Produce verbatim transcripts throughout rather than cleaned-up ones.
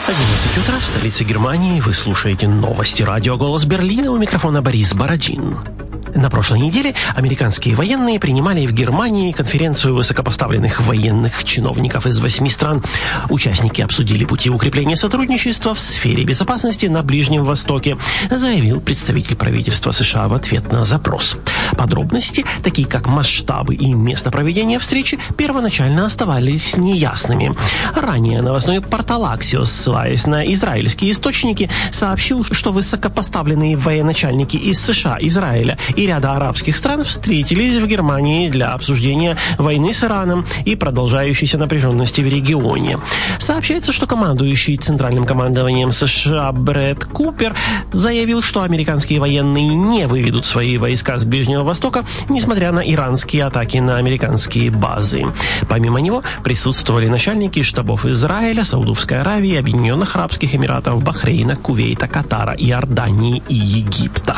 одиннадцать утра в столице Германии. Вы слушаете новости радио «Голос Берлина». У микрофона Борис Бородин. На прошлой неделе американские военные принимали в Германии конференцию высокопоставленных военных чиновников из восьми стран. Участники обсудили пути укрепления сотрудничества в сфере безопасности на Ближнем Востоке, заявил представитель правительства США в ответ на запрос. Подробности, такие как масштабы и место проведения встречи, первоначально оставались неясными. Ранее новостной портал Axios, ссылаясь на израильские источники, сообщил, что высокопоставленные военачальники из США, Израиля и ряда арабских стран встретились в Германии для обсуждения войны с Ираном и продолжающейся напряженности в регионе. Сообщается, что командующий Центральным командованием США Брэд Купер заявил, что американские военные не выведут свои войска с Ближнего Востока, несмотря на иранские атаки на американские базы. Помимо него присутствовали начальники штабов Израиля, Саудовской Аравии, Объединенных Арабских Эмиратов, Бахрейна, Кувейта, Катара, Иордании и Египта.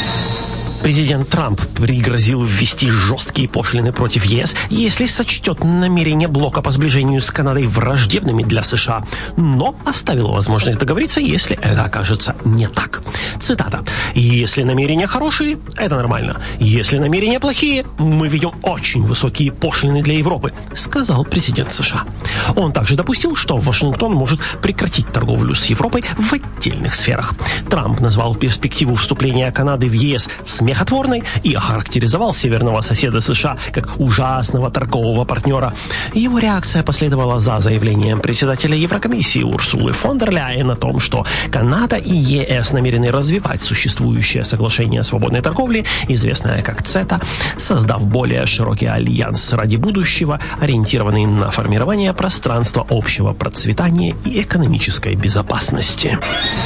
Президент Трамп пригрозил ввести жесткие пошлины против ЕС, если сочтет намерения блока по сближению с Канадой враждебными для США, но оставил возможность договориться, если это окажется не так. Цитата. «Если намерения хорошие, это нормально. Если намерения плохие, мы ведем очень высокие пошлины для Европы», сказал президент США. Он также допустил, что Вашингтон может прекратить торговлю с Европой в отдельных сферах. Трамп назвал перспективу вступления Канады в ЕС смехотворной и охарактеризовал северного соседа США как ужасного торгового партнера. Его реакция последовала за заявлением председателя Еврокомиссии Урсулы фон дер Ляйен о том, что Канада и ЕС намерены развивать существующее соглашение о свободной торговле, известное как ЦЕТА, создав более широкий альянс ради будущего, ориентированный на формирование пространства общего процветания и экономической безопасности.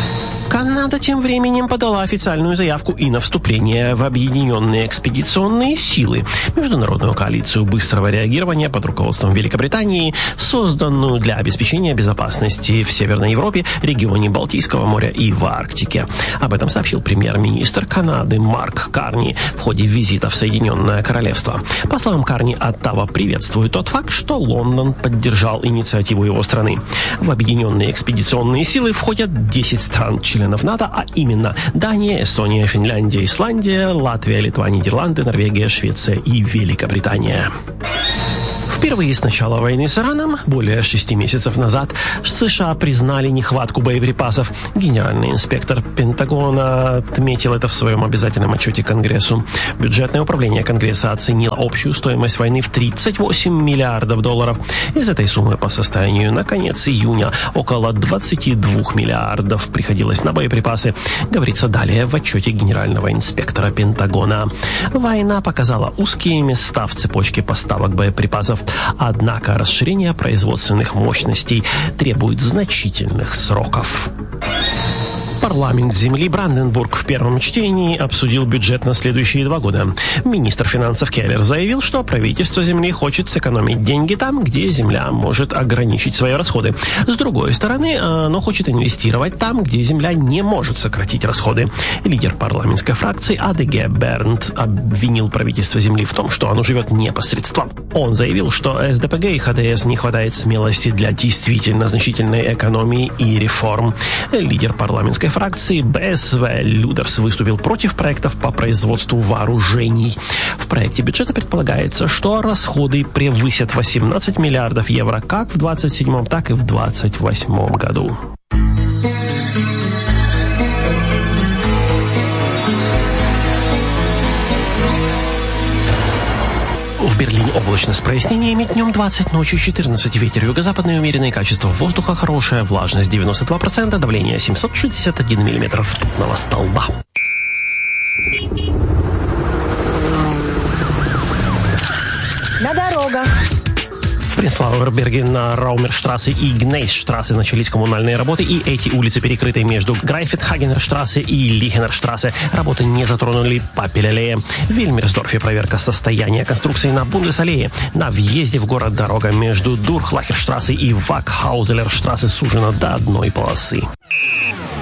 Канада тем временем подала официальную заявку и на вступление в Объединенные экспедиционные силы, международную коалицию быстрого реагирования под руководством Великобритании, созданную для обеспечения безопасности в Северной Европе, регионе Балтийского моря и в Арктике. Об этом сообщил премьер-министр Канады Марк Карни в ходе визита в Соединенное Королевство. По словам Карни, Оттава приветствует тот факт, что Лондон поддержал инициативу его страны. В Объединенные экспедиционные силы входят десять стран-членов НАТО, а именно Дания, Эстония, Финляндия, Исландия, Латвия, Литва, Нидерланды, Норвегия, Швеция и Великобритания. Впервые с начала войны с Ираном, более шести месяцев назад, США признали нехватку боеприпасов. Генеральный инспектор Пентагона отметил это в своем обязательном отчете Конгрессу. Бюджетное управление Конгресса оценило общую стоимость войны в тридцать восемь миллиардов долларов. Из этой суммы по состоянию на конец июня около двадцать два миллиардов приходилось на боеприпасы, говорится далее в отчете генерального инспектора Пентагона. Война показала узкие места в цепочке поставок боеприпасов. Однако расширение производственных мощностей требует значительных сроков. Парламент земли Бранденбург в первом чтении обсудил бюджет на следующие два года. Министр финансов Келлер заявил, что правительство земли хочет сэкономить деньги там, где земля может ограничить свои расходы. С другой стороны, оно хочет инвестировать там, где земля не может сократить расходы. Лидер парламентской фракции АДГ Бернт обвинил правительство земли в том, что оно живет непосредством. Он заявил, что СДПГ и ХДС не хватает смелости для действительно значительной экономии и реформ. Лидер парламентской фракции БСВ Людерс выступил против проектов по производству вооружений. В проекте бюджета предполагается, что расходы превысят восемнадцать миллиардов евро как в двадцать седьмом, так и в двадцать восьмом году. В Берлине облачно с прояснениями, днем двадцать, ночью четырнадцать, ветер юго-западный умеренный, качество воздуха хорошее, влажность девяносто два процента, давление семьсот шестьдесят один миллиметр ртутного столба. На дорогах. В Пренслауэрберге на Раумерштрассе и Гнейсштрассе начались коммунальные работы, и эти улицы перекрыты между Грайфетхагенерштрассе и Лихенерштрассе. Работы не затронули Папель-аллея. В Вильмерсдорфе проверка состояния конструкции на Бундесаллее. На въезде в город дорога между Дурхлахерштрассе и Вакхаузелерштрассе сужена до одной полосы.